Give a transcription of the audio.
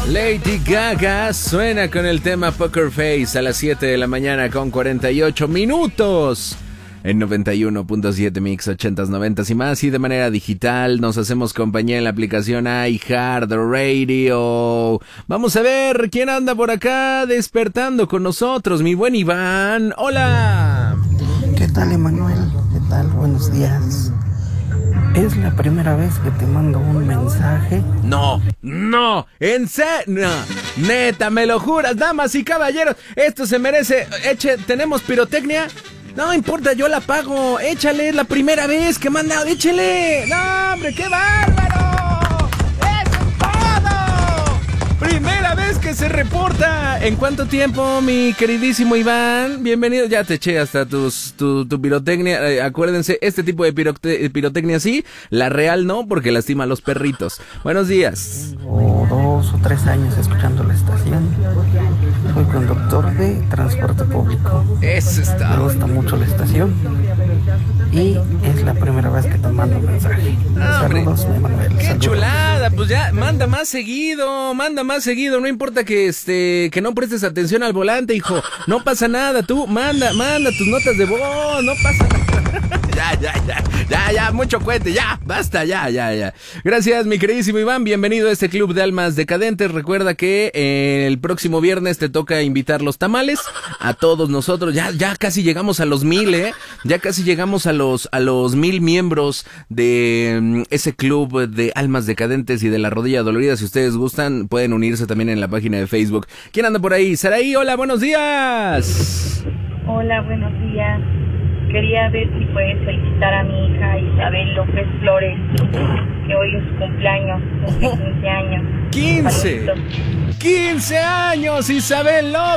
Lady Gaga suena con el tema Poker Face a las 7 de la mañana con 48 minutos. En 91.7 Mix 80s, 90s y más, y de manera digital nos hacemos compañía en la aplicación iHeartRadio. Vamos a ver quién anda por acá despertando con nosotros, mi buen Iván. ¡Hola! ¿Qué tal, Emanuel? ¿Qué tal? Buenos días. ¿Es la primera vez que te mando un mensaje? No, en serio, no, neta, me lo juras, damas y caballeros, esto se merece, ¿tenemos pirotecnia? No importa, yo la pago, échale, es la primera vez que manda, échale. No, hombre, qué bárbaro. ¡Eso es todo! Primera vez que se reporta. ¿En cuánto tiempo, mi queridísimo Iván? Bienvenido, ya te eché hasta tu pirotecnia. Acuérdense, este tipo de pirotecnia sí, la real no, porque lastima a los perritos. Buenos días. Tengo 2 o 3 años escuchando la estación. Soy conductor de transporte público. Eso está. Me gusta mucho la estación. Y es la primera vez que te mando un mensaje. Saludos, Emanuel. ¡Qué chulada! Pues ya, manda más seguido. No importa que no prestes atención al volante, hijo. No pasa nada, tú manda tus notas de voz. No pasa nada. Ya, mucho cuente, ya, basta, ya. Gracias, mi queridísimo Iván, bienvenido a este club de almas decadentes. Recuerda que el próximo viernes te toca invitar los tamales a todos nosotros. Ya casi llegamos a los 1000, ya casi llegamos a los 1000 miembros de ese club de almas decadentes y de la rodilla dolorida. Si ustedes gustan, pueden unirse también en la página de Facebook. ¿Quién anda por ahí? Saraí, hola, buenos días. Hola, buenos días. Quería ver si puedes felicitar a mi hija Isabel López Flores, que hoy es su cumpleaños, cumple 15 años. 15 años, Isabel López.